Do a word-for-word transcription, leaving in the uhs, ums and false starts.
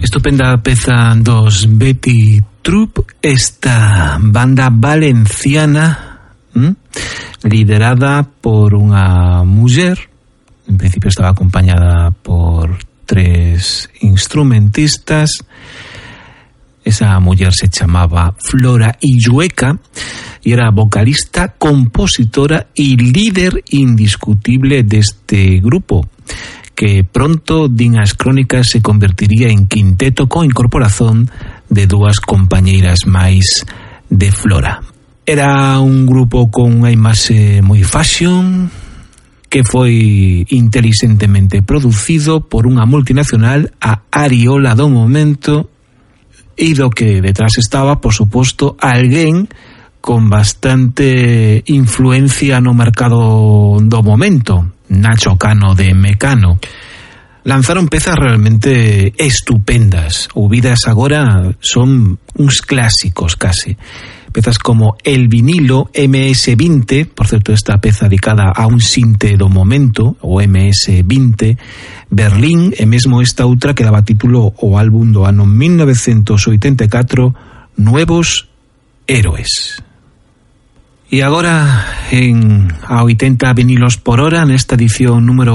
Estupenda peza dos Betty Troop, esta banda valenciana, ¿m? liderada por unha muller. En principio estaba acompañada por tres instrumentistas. Esa muller se chamaba Flora Illueca y era vocalista, compositora y líder indiscutible de este grupo, que pronto, din as crónicas, se convertiría en quinteto con incorporación de dúas compañeiras máis de Flora. Era un grupo con unha imaxe moi fashion, que foi inteligentemente producido por unha multinacional, a Ariola do momento, e do que detrás estaba, por suposto, alguén con bastante influencia no mercado do momento, Nacho Cano de Mecano. Lanzaron pezas realmente estupendas, ouvidas agora son uns clásicos case. Pezas como El Vinilo, eme ese vinte, por certo esta peza dedicada a un sinte do momento, o eme ese vinte, Berlín, e mesmo esta outra que daba título ao álbum do ano mil novecientos oitenta e catro, Nuevos Héroes. E agora, en a oitenta vinilos por hora, nesta edición número